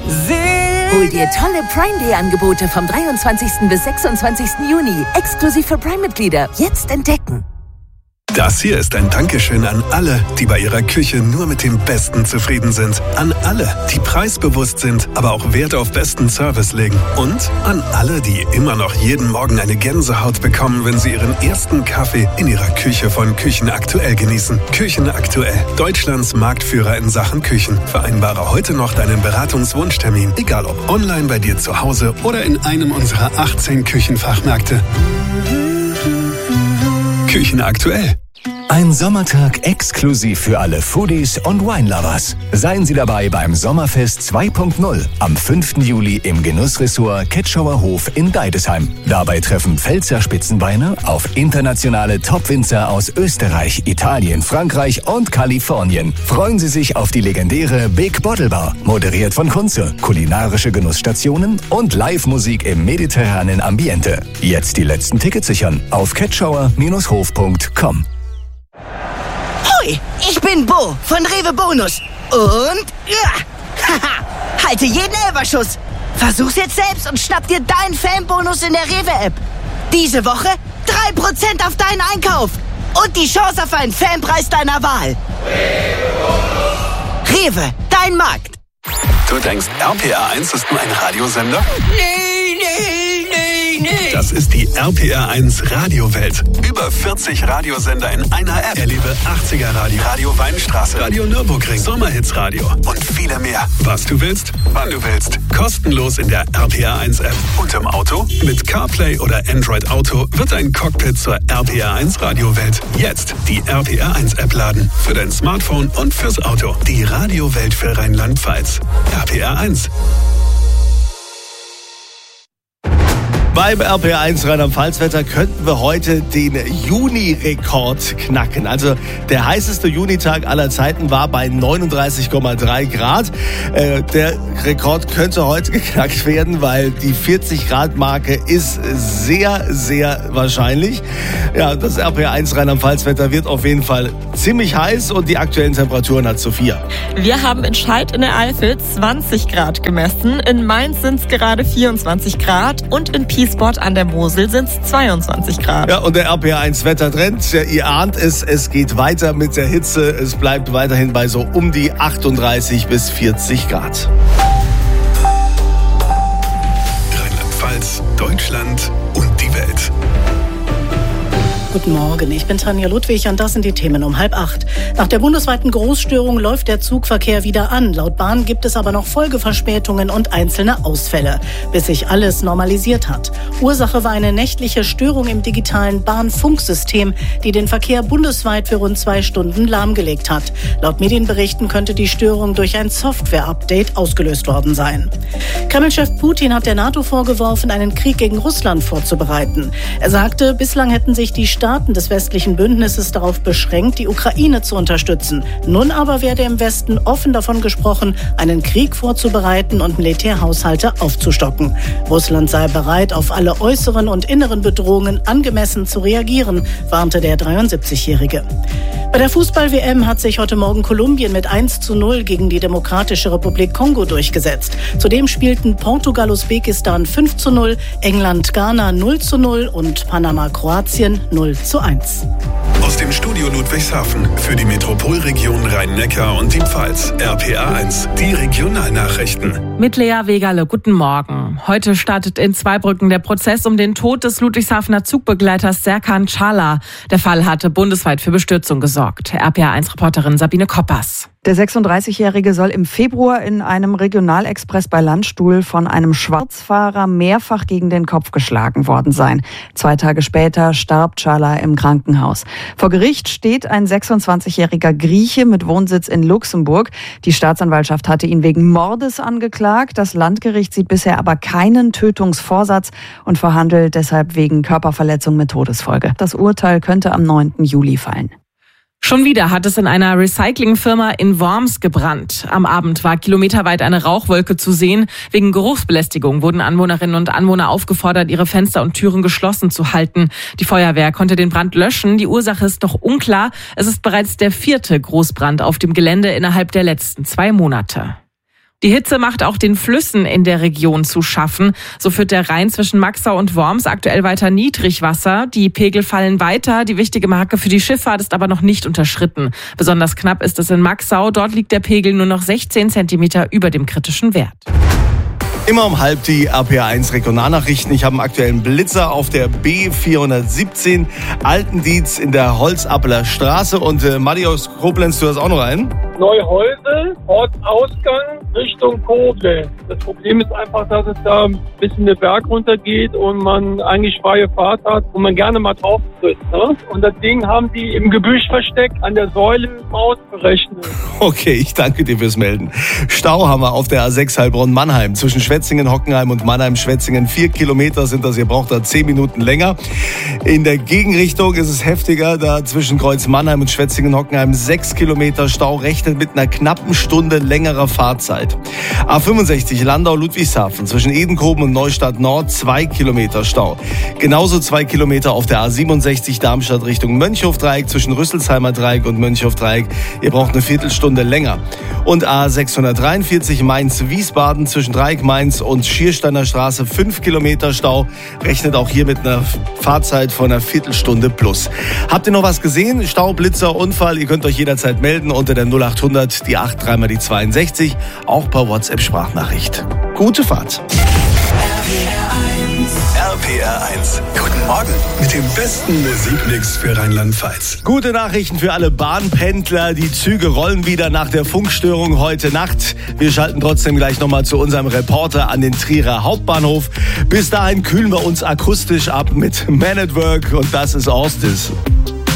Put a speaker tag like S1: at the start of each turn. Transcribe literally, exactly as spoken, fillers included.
S1: Hol dir tolle Prime Day Angebote vom dreiundzwanzigsten bis sechsundzwanzigsten Juni. Exklusiv für Prime-Mitglieder. Jetzt entdecken.
S2: Das hier ist ein Dankeschön an alle, die bei ihrer Küche nur mit dem Besten zufrieden sind. An alle, die preisbewusst sind, aber auch Wert auf besten Service legen. Und an alle, die immer noch jeden Morgen eine Gänsehaut bekommen, wenn sie ihren ersten Kaffee in ihrer Küche von Küchen Aktuell genießen. Küchen Aktuell, Deutschlands Marktführer in Sachen Küchen. Vereinbare heute noch deinen Beratungswunschtermin, egal ob online bei dir zu Hause oder in einem unserer achtzehn Küchenfachmärkte. Küchen Aktuell.
S3: Ein Sommertag exklusiv für alle Foodies und Wine-Lovers. Seien Sie dabei beim Sommerfest zwei Punkt null am fünften Juli im Genussressort Ketschauer Hof in Deidesheim. Dabei treffen Pfälzer Spitzenweine auf internationale Top-Winzer aus Österreich, Italien, Frankreich und Kalifornien. Freuen Sie sich auf die legendäre Big Bottle Bar, moderiert von Kunze, kulinarische Genussstationen und Live-Musik im mediterranen Ambiente. Jetzt die letzten Tickets sichern auf ketschauer Hof punkt com.
S4: Hoi, ich bin Bo von Rewe Bonus. Und ja, haha, halte jeden Elferschuss. Versuch's jetzt selbst und schnapp dir deinen Fanbonus in der Rewe-App. Diese Woche drei Prozent auf deinen Einkauf und die Chance auf einen Fanpreis deiner Wahl. Rewe, dein Markt.
S2: Du denkst, R P R eins ist nur ein Radiosender?
S4: Nee, nee, nee, nee.
S2: Das ist die R P R eins Radiowelt. Über vierzig Radiosender in einer App. Erlebe achtziger Radio, Radio Weinstraße, Radio Nürburgring, Sommerhitsradio und viele mehr. Was du willst, wann du willst. Kostenlos in der R P R eins App. Und im Auto? Mit CarPlay oder Android Auto wird ein Cockpit zur R P R eins Radiowelt. Jetzt die R P R eins App laden. Für dein Smartphone und fürs Auto. Die Radiowelt für Rheinland-Pfalz. R P R eins.
S5: Beim R P R eins Rheinland-Pfalz-Wetter könnten wir heute den Juni-Rekord knacken. Also der heißeste Junitag aller Zeiten war bei neununddreißig Komma drei Grad. Äh, der Rekord könnte heute geknackt werden, weil die vierzig Grad Marke ist sehr, sehr wahrscheinlich. Ja, das R P R eins Rheinland-Pfalz-Wetter wird auf jeden Fall ziemlich heiß und die aktuellen Temperaturen hat Sophia.
S6: Wir haben in Scheid in der Eifel zwanzig Grad gemessen. In Mainz sind es gerade vierundzwanzig Grad und in Piesbord an der Mosel sind es zweiundzwanzig Grad.
S5: Ja, und der R P R eins Wettertrend, ja, ihr ahnt es, es geht weiter mit der Hitze. Es bleibt weiterhin bei so um die achtunddreißig bis vierzig Grad.
S2: Rheinland-Pfalz, Deutschland und die Welt.
S7: Guten Morgen, ich bin Tanja Ludwig und das sind die Themen um halb acht. Nach der bundesweiten Großstörung läuft der Zugverkehr wieder an. Laut Bahn gibt es aber noch Folgeverspätungen und einzelne Ausfälle, bis sich alles normalisiert hat. Ursache war eine nächtliche Störung im digitalen Bahnfunksystem, die den Verkehr bundesweit für rund zwei Stunden lahmgelegt hat. Laut Medienberichten könnte die Störung durch ein Software-Update ausgelöst worden sein. Kreml-Chef Putin hat der NATO vorgeworfen, einen Krieg gegen Russland vorzubereiten. Er sagte, bislang hätten sich die Staaten des westlichen Bündnisses darauf beschränkt, die Ukraine zu unterstützen. Nun aber werde im Westen offen davon gesprochen, einen Krieg vorzubereiten und Militärhaushalte aufzustocken. Russland sei bereit, auf alle äußeren und inneren Bedrohungen angemessen zu reagieren, warnte der dreiundsiebzigjährige. Bei der Fußball-W M hat sich heute Morgen Kolumbien mit eins zu null gegen die Demokratische Republik Kongo durchgesetzt. Zudem spielten Portugal-Usbekistan fünf zu null, England-Ghana null zu null und Panama-Kroatien null zu eins.
S2: Aus dem Studio Ludwigshafen für die Metropolregion Rhein-Neckar und die Pfalz. R P R eins, die Regionalnachrichten.
S8: Mit Lea Wegerle, guten Morgen. Heute startet in Zweibrücken der Prozess um den Tod des Ludwigshafener Zugbegleiters Serkan Çağlar. Der Fall hatte bundesweit für Bestürzung gesorgt. R P R eins Reporterin Sabine Koppers.
S9: Der sechsunddreißigjährige soll im Februar in einem Regionalexpress bei Landstuhl von einem Schwarzfahrer mehrfach gegen den Kopf geschlagen worden sein. Zwei Tage später starb Çağlar im Krankenhaus. Vor Gericht steht ein sechsundzwanzigjähriger Grieche mit Wohnsitz in Luxemburg. Die Staatsanwaltschaft hatte ihn wegen Mordes angeklagt. Das Landgericht sieht bisher aber keinen Tötungsvorsatz und verhandelt deshalb wegen Körperverletzung mit Todesfolge. Das Urteil könnte am neunten Juli fallen.
S8: Schon wieder hat es in einer Recyclingfirma in Worms gebrannt. Am Abend war kilometerweit eine Rauchwolke zu sehen. Wegen Geruchsbelästigung wurden Anwohnerinnen und Anwohner aufgefordert, ihre Fenster und Türen geschlossen zu halten. Die Feuerwehr konnte den Brand löschen. Die Ursache ist noch unklar. Es ist bereits der vierte Großbrand auf dem Gelände innerhalb der letzten zwei Monate. Die Hitze macht auch den Flüssen in der Region zu schaffen. So führt der Rhein zwischen Maxau und Worms aktuell weiter Niedrigwasser. Die Pegel fallen weiter. Die wichtige Marke für die Schifffahrt ist aber noch nicht unterschritten. Besonders knapp ist es in Maxau. Dort liegt der Pegel nur noch sechzehn Zentimeter über dem kritischen Wert.
S5: Immer um halb die R P R eins Regionalnachrichten. Ich habe einen aktuellen Blitzer auf der B vierhundertsiebzehn Altendietz in der Holzappeler Straße. Und äh, Matti aus Koblenz, du hast auch noch einen?
S10: Neuhäusel, Ortsausgang Richtung Koblenz. Das Problem ist einfach, dass es da ein bisschen den Berg runtergeht und man eigentlich freie Fahrt hat und man gerne mal drauf tritt. Ne? Und das Ding haben die im Gebüsch versteckt an der Säule ausberechnet.
S5: Okay, ich danke dir fürs Melden. Stau haben wir auf der A sechs Heilbronn-Mannheim. Zwischen Schwetzingen, Hockenheim und Mannheim-Schwetzingen. Vier Kilometer sind das. Ihr braucht da zehn Minuten länger. In der Gegenrichtung ist es heftiger. Da zwischen Kreuz Mannheim und Schwetzingen-Hockenheim sechs Kilometer Stau. Rechnet mit einer knappen Stunde längerer Fahrzeit. A fünfundsechzig Landau-Ludwigshafen. Zwischen Edenkoben und Neustadt Nord zwei Kilometer Stau. Genauso zwei Kilometer auf der A siebenundsechzig Darmstadt Richtung Mönchhofdreieck. Zwischen Rüsselsheimer Dreieck und Mönchhofdreieck. Ihr braucht eine Viertelstunde länger. Und A sechshundertdreiundvierzig Mainz-Wiesbaden zwischen Dreieck Mainz und Schiersteiner Straße fünf Kilometer Stau. Rechnet auch hier mit einer Fahrzeit von einer Viertelstunde plus. Habt ihr noch was gesehen? Stau, Blitzer, Unfall? Ihr könnt euch jederzeit melden unter der null achthundert, die acht, dreimal die zweiundsechzig, auch per WhatsApp-Sprachnachricht. Gute Fahrt.
S2: R P R eins. Guten Morgen mit dem besten Musikmix für Rheinland-Pfalz.
S5: Gute Nachrichten für alle Bahnpendler. Die Züge rollen wieder nach der Funkstörung heute Nacht. Wir schalten trotzdem gleich nochmal zu unserem Reporter an den Trierer Hauptbahnhof. Bis dahin kühlen wir uns akustisch ab mit Man at Work und das ist Orstis.